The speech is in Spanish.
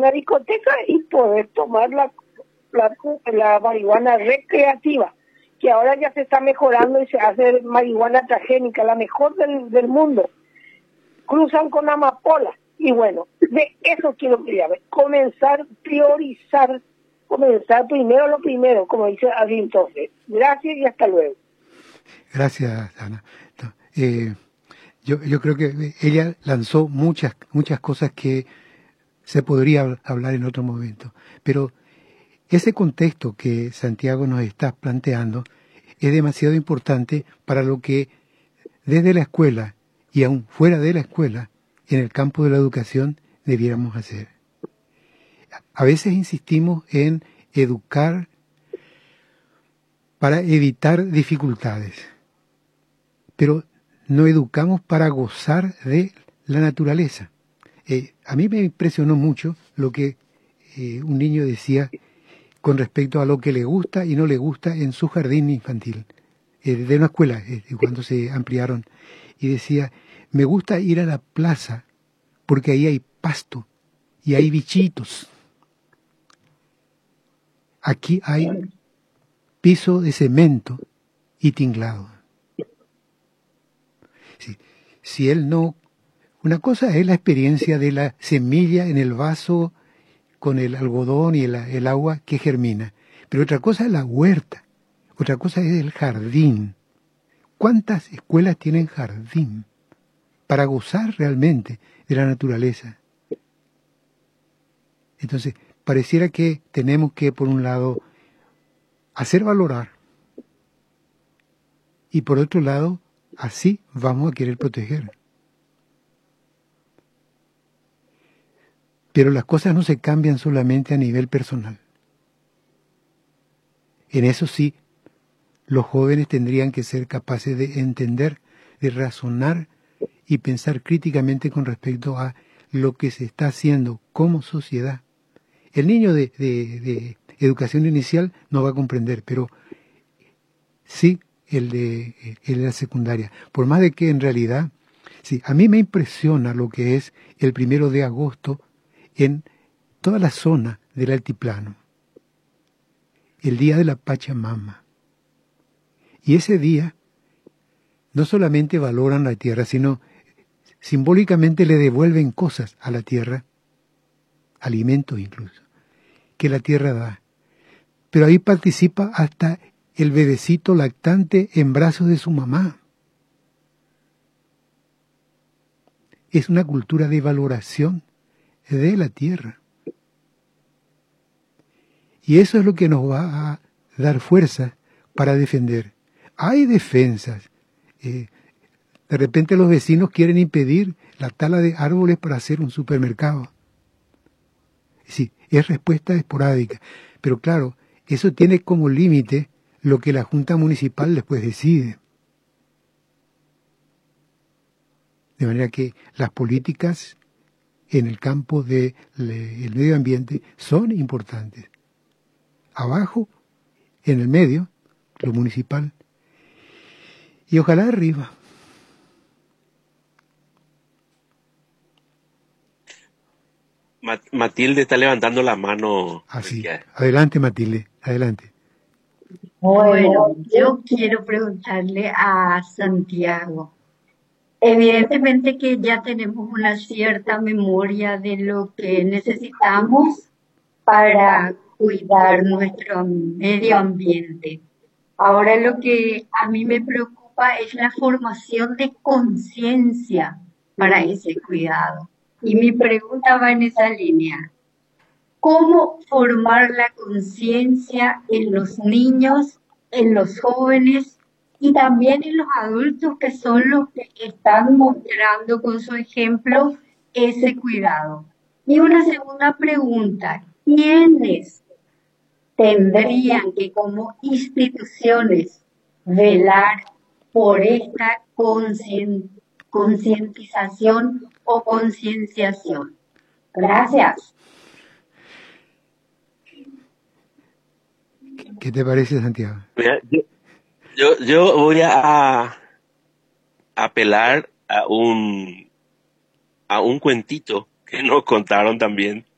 una discoteca y poder tomar la marihuana recreativa, que ahora ya se está mejorando y se hace marihuana transgénica, la mejor del mundo. Cruzan con amapola. Y bueno, de eso quiero que ya ver. Comenzar, priorizar, comenzar primero lo primero, como dice así entonces. Gracias y hasta luego. Gracias, Ana. Yo creo que ella lanzó muchas cosas que se podría hablar en otro momento. Pero ese contexto que Santiago nos está planteando es demasiado importante para lo que desde la escuela y aún fuera de la escuela, en el campo de la educación, debiéramos hacer. A veces insistimos en educar para evitar dificultades, pero no educamos para gozar de la naturaleza. A mí me impresionó mucho lo que un niño decía con respecto a lo que le gusta y no le gusta en su jardín infantil, de una escuela, cuando se ampliaron, y decía, me gusta ir a la plaza porque ahí hay pasto y hay bichitos. Aquí hay piso de cemento y tinglado. Si él no... Una cosa es la experiencia de la semilla en el vaso con el algodón y el agua que germina. Pero otra cosa es la huerta. Otra cosa es el jardín. ¿Cuántas escuelas tienen jardín para gozar realmente de la naturaleza? Entonces, pareciera que tenemos que, por un lado, hacer valorar y por otro lado, así vamos a querer proteger. Pero las cosas no se cambian solamente a nivel personal. En eso sí, los jóvenes tendrían que ser capaces de entender, de razonar y pensar críticamente con respecto a lo que se está haciendo como sociedad. El niño de educación inicial no va a comprender, pero sí el de la secundaria. Por más de que en realidad, sí, a mí me impresiona lo que es el 1 de agosto en toda la zona del altiplano, el día de la Pachamama. Y ese día no solamente valoran la tierra, sino simbólicamente le devuelven cosas a la tierra, alimentos incluso, que la tierra da. Pero ahí participa hasta el bebecito lactante en brazos de su mamá. Es una cultura de valoración de la tierra. Y eso es lo que nos va a dar fuerza para defender. Hay defensas. De repente los vecinos quieren impedir la tala de árboles para hacer un supermercado. Sí, es respuesta esporádica. Pero claro, eso tiene como límite lo que la Junta Municipal después decide. De manera que las políticas en el campo del medio ambiente son importantes. Abajo, en el medio, lo municipal. Y ojalá arriba. Matilde está levantando la mano. Así. Adelante, Matilde. Adelante. Bueno, yo quiero preguntarle a Santiago. Evidentemente que ya tenemos una cierta memoria de lo que necesitamos para cuidar nuestro medio ambiente. Ahora lo que a mí me preocupa es la formación de conciencia para ese cuidado. Y mi pregunta va en esa línea. ¿Cómo formar la conciencia en los niños, en los jóvenes y también en los adultos que son los que están mostrando con su ejemplo ese cuidado? Y una segunda pregunta, ¿quiénes tendrían que como instituciones velar por esta concientización o concienciación? Gracias. ¿Qué te parece, Santiago? Mira, yo voy a apelar a un cuentito que nos contaron también